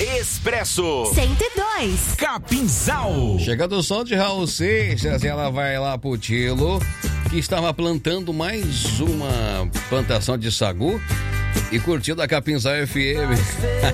Expresso 102. Capinzal. Chegando o som de Raul Seixas, ela vai lá pro Tilo, que estava plantando mais uma plantação de sagu e curtindo a Capinzal FM.